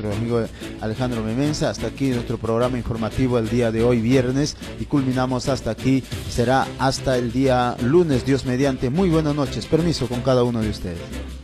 nuestro amigo Alejandro Memenza. Hasta aquí nuestro programa informativo el día de hoy, viernes, y culminamos hasta aquí. Será hasta el día lunes, Dios mediante. Muy buenas noches. Permiso con cada uno de ustedes.